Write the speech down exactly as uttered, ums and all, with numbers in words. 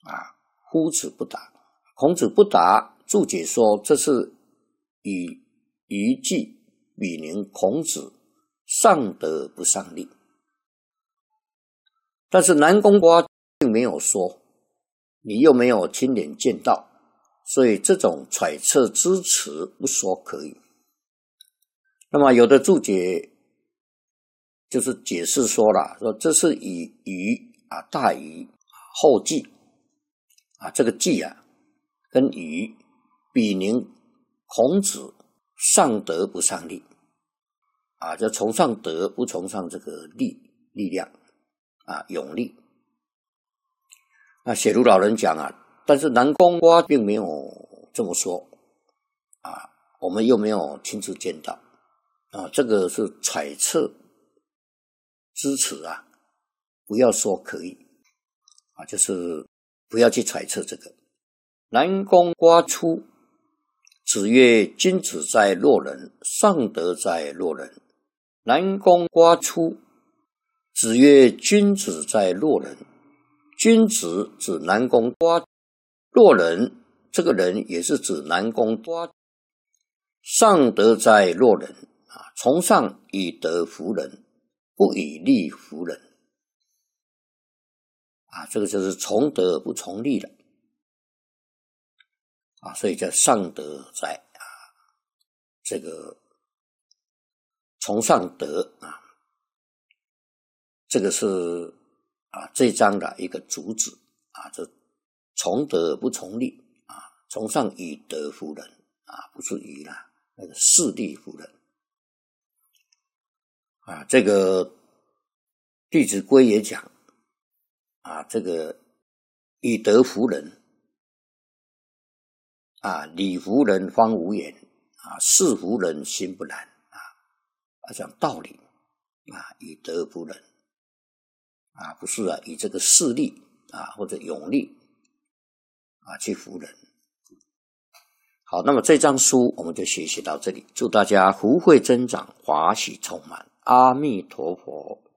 啊，夫子不答。孔子不答，注解说这是以虞姬比邻孔子上德不上力。但是南宫瓜并没有说，你又没有亲眼见到，所以这种揣测之词不说可以。那么有的注解就是解释说了，说这是以虞啊大虞后稷啊，这个稷啊跟虞比邻孔子上德不上力啊，就崇尚德不崇尚这个力力量啊勇力。那写如老人讲啊，但是南宫瓜并没有这么说啊，我们又没有亲自见到啊，这个是揣测之词啊，不要说可以啊，就是不要去揣测这个。南宫瓜出，子曰：君子在洛人，上德在洛人。南宫瓜出，子曰：君子在洛人。君子指南宫瓜，洛人这个人也是指南宫瓜。上德在洛人啊，崇尚以德服人，不以利服人啊，这个就是从德不从利了啊，所以叫上德在啊，这个崇尚德啊，这个是啊这一章的一个主旨啊，就从德不从利啊，崇尚以德服人啊，不是以啦那个势利服人啊。这个《弟子规》也讲啊，这个以德服人啊，礼服人方无言啊，事服人心不然啊，啊讲道理啊，以德服人啊，不是啊以这个势力啊或者勇力啊去服人。好，那么这章书我们就学习到这里，祝大家福慧增长，华喜充满，阿弥陀佛。